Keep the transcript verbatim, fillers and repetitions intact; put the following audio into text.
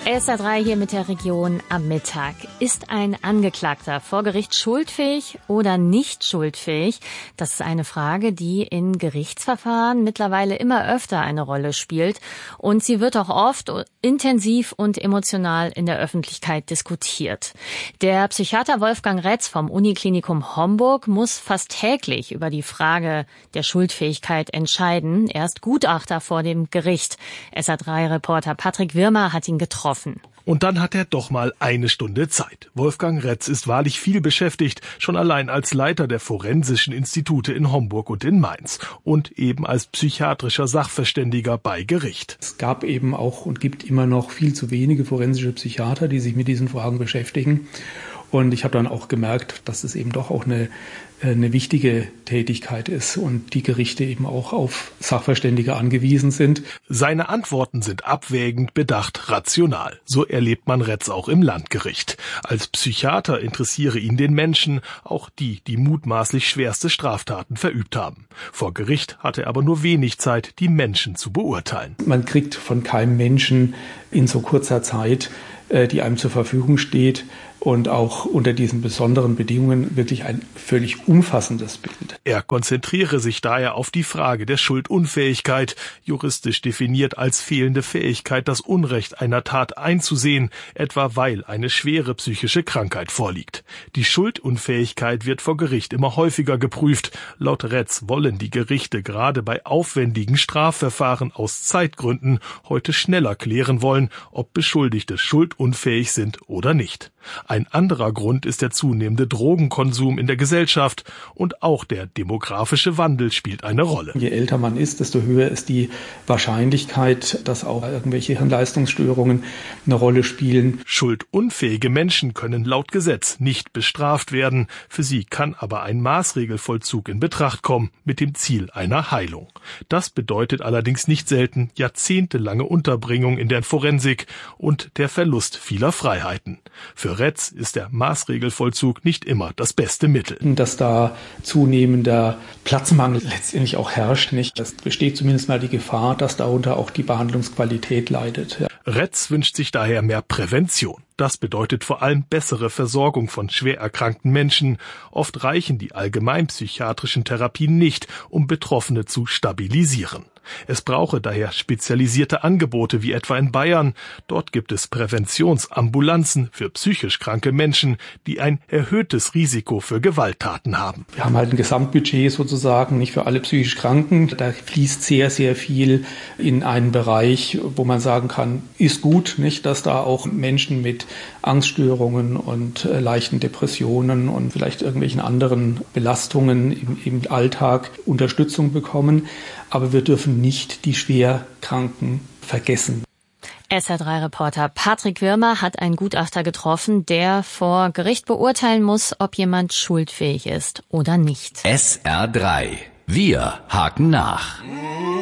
S R drei hier mit der Region am Mittag. Ist ein Angeklagter vor Gericht schuldfähig oder nicht schuldfähig? Das ist eine Frage, die in Gerichtsverfahren mittlerweile immer öfter eine Rolle spielt. Und sie wird auch oft intensiv und emotional in der Öffentlichkeit diskutiert. Der Psychiater Wolfgang Retz vom Uniklinikum Homburg muss fast täglich über die Frage der Schuldfähigkeit entscheiden. Er ist Gutachter vor dem Gericht. S R drei Reporter Patrick Wirmer hat ihn getroffen. Und dann hat er doch mal eine Stunde Zeit. Wolfgang Retz ist wahrlich viel beschäftigt, schon allein als Leiter der forensischen Institute in Homburg und in Mainz und eben als psychiatrischer Sachverständiger bei Gericht. Es gab eben auch und gibt immer noch viel zu wenige forensische Psychiater, die sich mit diesen Fragen beschäftigen. Und ich habe dann auch gemerkt, dass es eben doch auch eine, eine wichtige Tätigkeit ist und die Gerichte eben auch auf Sachverständige angewiesen sind. Seine Antworten sind abwägend, bedacht, rational. So erlebt man Retz auch im Landgericht. Als Psychiater interessiere ihn den Menschen, auch die, die mutmaßlich schwerste Straftaten verübt haben. Vor Gericht hat er aber nur wenig Zeit, die Menschen zu beurteilen. Man kriegt von keinem Menschen in so kurzer Zeit, die einem zur Verfügung steht, und auch unter diesen besonderen Bedingungen wirklich ein völlig umfassendes Bild. Er konzentriere sich daher auf die Frage der Schuldunfähigkeit, juristisch definiert als fehlende Fähigkeit, das Unrecht einer Tat einzusehen, etwa weil eine schwere psychische Krankheit vorliegt. Die Schuldunfähigkeit wird vor Gericht immer häufiger geprüft. Laut Retz wollen die Gerichte gerade bei aufwendigen Strafverfahren aus Zeitgründen heute schneller klären wollen, ob Beschuldigte schuldunfähig sind oder nicht. Ein anderer Grund ist der zunehmende Drogenkonsum in der Gesellschaft und auch der demografische Wandel spielt eine Rolle. Je älter man ist, desto höher ist die Wahrscheinlichkeit, dass auch irgendwelche Hirnleistungsstörungen eine Rolle spielen. Schuldunfähige Menschen können laut Gesetz nicht bestraft werden. Für sie kann aber ein Maßregelvollzug in Betracht kommen mit dem Ziel einer Heilung. Das bedeutet allerdings nicht selten jahrzehntelange Unterbringung in der Forensik und der Verlust vieler Freiheiten. Für Retz ist der Maßregelvollzug nicht immer das beste Mittel. Dass da zunehmender Platzmangel letztendlich auch herrscht, nicht? Es besteht zumindest mal die Gefahr, dass darunter auch die Behandlungsqualität leidet. Ja. Retz wünscht sich daher mehr Prävention. Das bedeutet vor allem bessere Versorgung von schwer erkrankten Menschen. Oft reichen die allgemeinpsychiatrischen Therapien nicht, um Betroffene zu stabilisieren. Es brauche daher spezialisierte Angebote wie etwa in Bayern. Dort gibt es Präventionsambulanzen für psychisch kranke Menschen, die ein erhöhtes Risiko für Gewalttaten haben. Wir haben halt ein Gesamtbudget sozusagen, nicht für alle psychisch Kranken. Da fließt sehr, sehr viel in einen Bereich, wo man sagen kann, ist gut, nicht, dass da auch Menschen mit Angststörungen und äh, leichten Depressionen und vielleicht irgendwelchen anderen Belastungen im, im Alltag Unterstützung bekommen. Aber wir dürfen nicht die Schwerkranken vergessen. S R drei Reporter Patrick Wirmer hat einen Gutachter getroffen, der vor Gericht beurteilen muss, ob jemand schuldfähig ist oder nicht. S R drei. Wir haken nach.